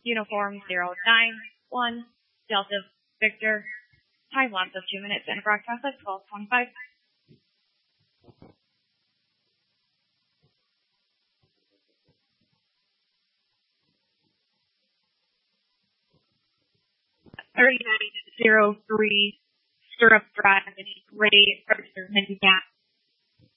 Uniform 091, Delta Victor, time lapse of 2 minutes and broadcast at 12:25. Thirty-nine 03 Stirrup Drive, ready, register, Mindy Gap.